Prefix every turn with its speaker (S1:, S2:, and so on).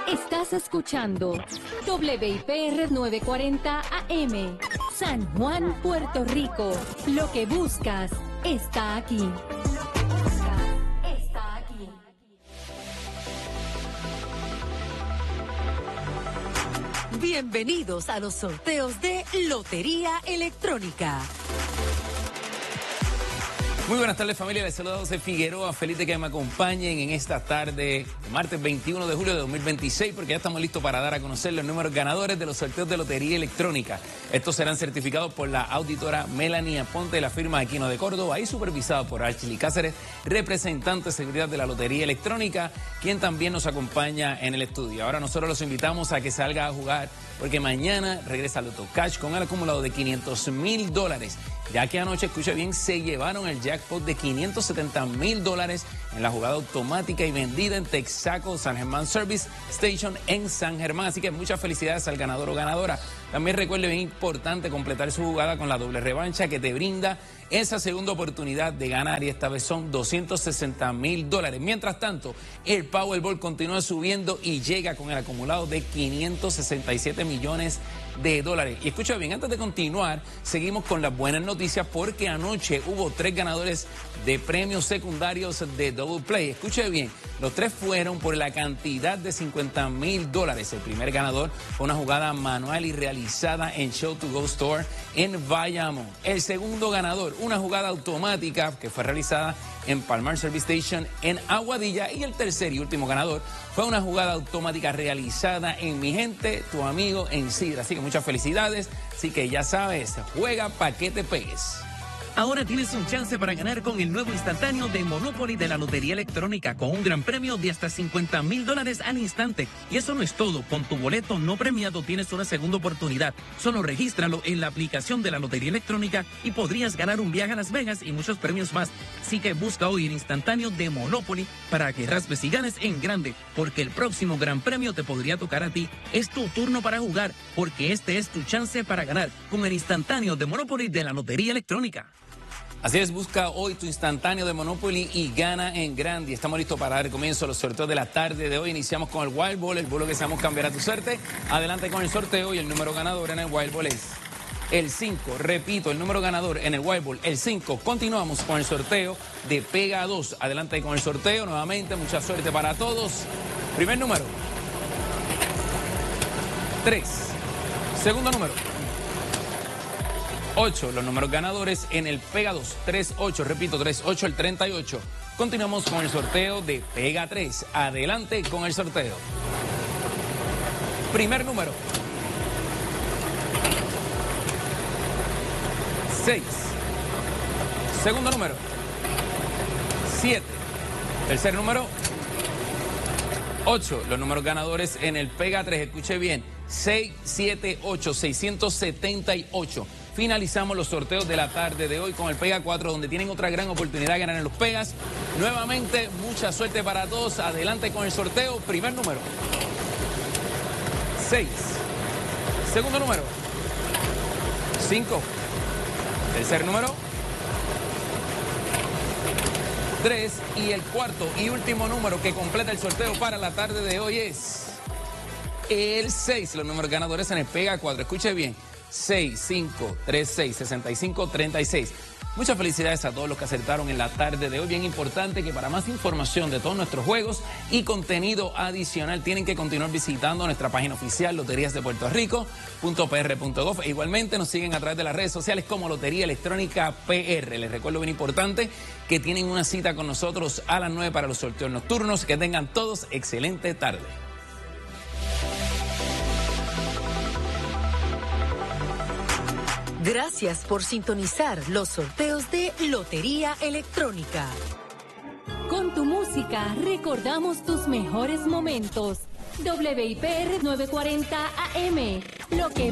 S1: Estás escuchando WIPR 940 AM, San Juan, Puerto Rico. Lo que buscas está aquí. Bienvenidos a los sorteos de Lotería Electrónica.
S2: Muy buenas tardes, familia. Les saluda José Figueroa. Feliz de que me acompañen en esta tarde, martes 21 de julio de 2026, porque ya estamos listos para dar a conocer los números ganadores de los sorteos de Lotería Electrónica. Estos serán certificados por la auditora Melanie Aponte de la firma Aquino de Córdoba y supervisados por Archie Cáceres, representante de seguridad de la Lotería Electrónica, quien también nos acompaña en el estudio. Ahora nosotros los invitamos a que salga a jugar, porque mañana regresa Loto Cash con el acumulado de $500,000, ya que anoche, escuche bien, se llevaron el jackpot de $570,000 en la jugada automática y vendida en Texaco San Germán Service Station en San Germán. Así que muchas felicidades al ganador o ganadora. También recuerde, bien importante, completar su jugada con la doble revancha que te brinda esa segunda oportunidad de ganar, y esta vez son $260,000. Mientras tanto, el Powerball continúa subiendo y llega con el acumulado de $567 millones. Y escucha bien, antes de continuar, seguimos con las buenas noticias, porque anoche hubo 3 ganadores de premios secundarios de Double Play. Escuche bien, los 3 fueron por la cantidad de $50,000. El primer ganador fue una jugada manual y realizada en Show to Go Store en Bayamón. El segundo ganador, una jugada automática que fue realizada en Palmar Service Station en Aguadilla. Y el tercer y último ganador fue una jugada automática realizada en Mi Gente, Tu Amigo en Sidra. Así que muchas felicidades. Así que ya sabes, juega pa' que te pegues.
S3: Ahora tienes un chance para ganar con el nuevo instantáneo de Monopoly de la Lotería Electrónica, con un gran premio de hasta $50,000 al instante. Y eso no es todo. Con tu boleto no premiado tienes una segunda oportunidad. Solo regístralo en la aplicación de la Lotería Electrónica y podrías ganar un viaje a Las Vegas y muchos premios más. Así que busca hoy el instantáneo de Monopoly para que raspes y ganes en grande, porque el próximo gran premio te podría tocar a ti. Es tu turno para jugar, porque este es tu chance para ganar con el instantáneo de Monopoly de la Lotería Electrónica.
S2: Así es, busca hoy tu instantáneo de Monopoly y gana en grande. Estamos listos para dar comienzo a los sorteos de la tarde de hoy. Iniciamos con el Wild Ball, el bolo que deseamos cambiar a tu suerte. Adelante con el sorteo, y el número ganador en el Wild Ball es el 5. Repito, el número ganador en el Wild Ball, el 5. Continuamos con el sorteo de Pega 2. Adelante con el sorteo nuevamente. Mucha suerte para todos. Primer número, 3. Segundo número, 8. Los números ganadores en el Pega 2, 3-8, repito, 3-8, el 38. Continuamos con el sorteo de Pega 3. Adelante con el sorteo. Primer número, 6. Segundo número, 7. Tercer número, 8. Los números ganadores en el Pega 3, escuche bien, 678, 678. Finalizamos los sorteos de la tarde de hoy con el Pega 4, donde tienen otra gran oportunidad de ganar en los Pegas. Nuevamente, mucha suerte para todos. Adelante con el sorteo. Primer número, 6. Segundo número, 5. Tercer número, 3. Y el cuarto y último número que completa el sorteo para la tarde de hoy es el 6. Los números ganadores en el Pega 4. Escuche bien. 6, 5, 3, 6, 65, 36. Muchas felicidades a todos los que acertaron en la tarde de hoy. Bien importante que para más información de todos nuestros juegos y contenido adicional tienen que continuar visitando nuestra página oficial loteriasdepuertorico.pr.gov, e igualmente nos siguen a través de las redes sociales como Lotería Electrónica PR. Les recuerdo bien importante que tienen una cita con nosotros a las 9 para los sorteos nocturnos. Que tengan todos excelente tarde.
S1: Gracias por sintonizar los sorteos de Lotería Electrónica. Con tu música recordamos tus mejores momentos. WIPR 940 AM. Lo que